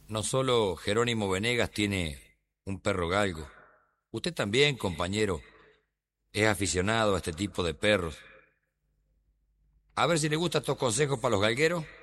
No solo Jerónimo Venegas tiene un perro galgo. Usted también, compañero, es aficionado a este tipo de perros. A ver si le gustan estos consejos para los galgueros.